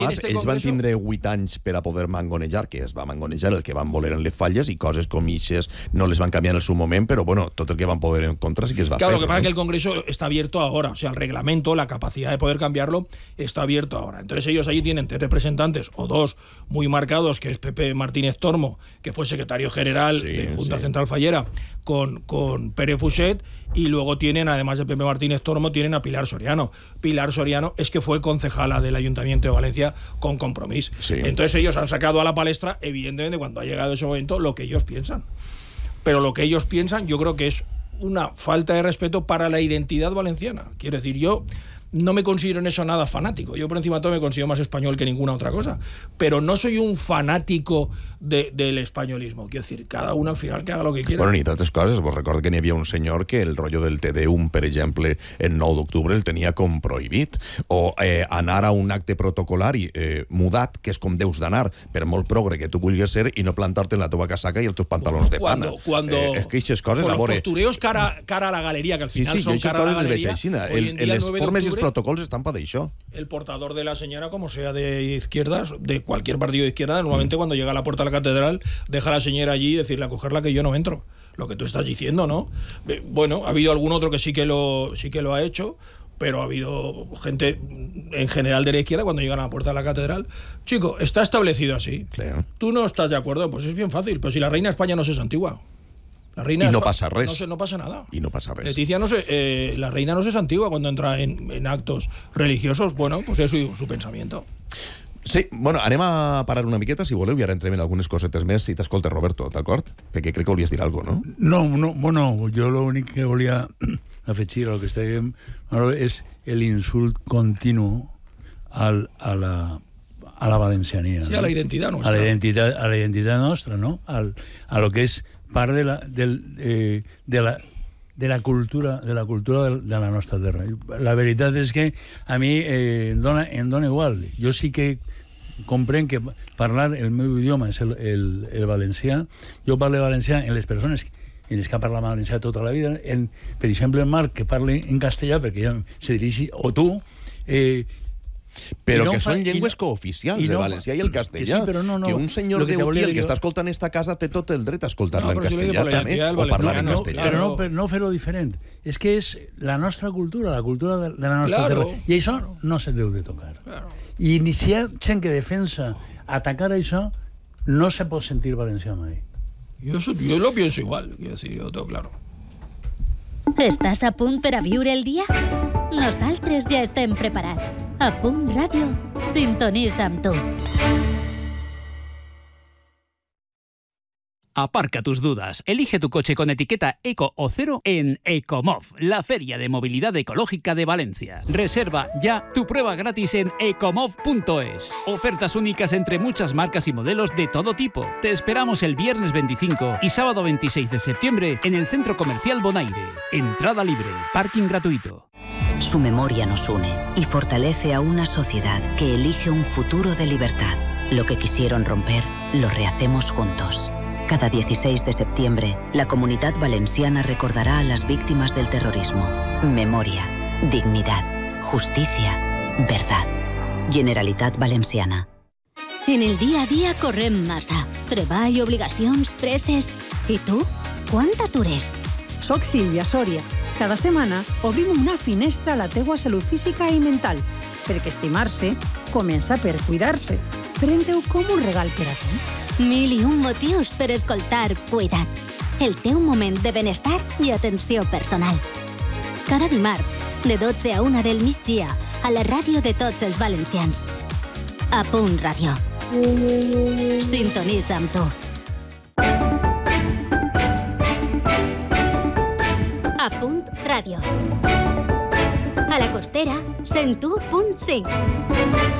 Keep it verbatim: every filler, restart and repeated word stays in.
Ells congreso... van tindre vuit anys per a poder mangonejar, que es va mangonejar el que van voler en les falles, i coses com ixes no les van canviar en el seu moment, pero bueno, tot el que van poder encontrar sí que es va claro, fer. Claro, lo que pasa es ¿no? que el Congreso está abierto ahora, o sea, el reglamento, la capacidad de poder cambiarlo está abierto ahora. Entonces ellos allí tienen tres representantes, o dos muy marcados, que es Pepe Martínez Tormo, que fue secretario general sí, de Junta sí. Central Fallera, con, con Pere Fuset, y luego tienen, además de Pepe Martínez Tormo, tienen a Pilar Soriano. Pilar Soriano es que fue concejala del Ayuntamiento de Valencia con Compromís. Sí. Entonces ellos han sacado a la palestra, evidentemente, cuando ha llegado ese momento, lo que ellos piensan. Pero lo que ellos piensan, yo creo que es una falta de respeto para la identidad valenciana. Quiero decir, yo no me considero en eso nada fanático. Yo por encima de todo me considero más español que ninguna otra cosa. Pero no soy un fanático de, del españolismo. Quiero decir, cada uno al final que haga lo que quiera. Bueno, ni tantes coses. Vos recordo que n'hi havia un senyor que el rotllo del Te Deum, per exemple, el nou d'octubre el tenia com prohibit. O eh, anar a un acte protocolari eh, mudat, que és com deus d'anar, per molt progre que tu vulguis ser, i no plantar-te en la teva casaca i els teus pantalons de pana. Cuando, eh, és que aquestes coses... Los veure... postureos cara, cara a la galeria, que al final sí, sí, son cara a la galeria. El, el, les formes i els protocols estan per d'això. El portador de la señora, como sea de izquierdas, de cualquier partido de izquierda, normalmente mm. cuando llega a la puerta de la catedral, deja a la señora allí y decirle a cogerla que yo no entro. Lo que tú estás diciendo, ¿no? Bueno, ha habido algún otro que sí que lo, sí que lo ha hecho, pero ha habido gente en general de la izquierda cuando llegan a la puerta de la catedral. Chico, está establecido así. Claro. ¿Tú no estás de acuerdo? Pues es bien fácil. Pero si la reina de España no se santigua. La reina y no pasa res. No, se, no pasa nada. Y no pasa res. Leticia no se, eh, la reina no se santigua cuando entra en, en actos religiosos. Bueno, pues es su, su pensamiento. Sí, bueno, anem a parar una miqueta, si voleu, i ara entrem en algunes cosetes més. Si t'escolta, Roberto, d'acord? Perquè crec que volies dir alguna cosa, no? No, no, bueno, jo l'únic que volia afegir al que estàvem és l'insult continu al, a la a la valenciania. Sí, a la identitat nostra. A la identitat, a la identitat nostra, no? Al, a lo que és part de la, del, eh, de la, de la cultura, de la cultura de, de la nostra terra. La veritat és que a mi eh, em, dona, em dona igual. Jo sí que comprenc que parlar el meu idioma és el, el, el valencià. Jo parlo valencià en les persones en les que ha parlat valencià tota la vida. En, per exemple, en Marc, que parla en castellà, perquè ja se dirigeix, o tu... Eh, però no que són llengües cooficials, no, el valencià i el castellà. Sí, no, no, que un senyor que d'Utiel que, que està escoltant esta casa té tot el dret a escoltar-la no, en castellà si també, o parlar en castellà. Però no, per no fer-ho diferent. És que és la nostra cultura, la cultura de, de la nostra claro. terra. I això no se deu de tocar. Claro. I ni si hi ha gent que defensa atacar això, no se pot sentir valencià mai. Yo, yo lo pienso igual, quiero decir, yo tengo claro. Estàs a punt per a viure el dia? Nosaltres ja estem preparats. A Punt Ràdio, sintonitza amb tu. Aparca tus dudas. Elige tu coche con etiqueta Eco o Cero en Ecomov, la feria de movilidad ecológica de Valencia. Reserva ya tu prueba gratis en ecomov punto es. Ofertas únicas entre muchas marcas y modelos de todo tipo. Te esperamos el viernes veinticinco y sábado veintiséis de septiembre en el Centro Comercial Bonaire. Entrada libre, parking gratuito. Su memoria nos une y fortalece a una sociedad que elige un futuro de libertad. Lo que quisieron romper, lo rehacemos juntos. Cada dieciséis de septiembre, la Comunidad Valenciana recordará a las víctimas del terrorismo. Memoria, dignidad, justicia, verdad. Generalitat Valenciana. En el dia a dia correm massa. Treball, obligacions, presses... I tu? Quant atures? Soc Sílvia Sòria. Cada setmana obrim una finestra a la teua salut física i mental, perquè estimar-se comença per cuidar-se. Pren-te-ho com un regal per a tu. Mil i un motius per escoltar Cuida't, el teu moment de benestar i atenció personal. Cada dimarts, de dotze a una del migdia, a la ràdio de tots els valencians. A Punt Ràdio. Sintonitza amb tu. A Punt Ràdio. A la Costera, cent u punt cinc.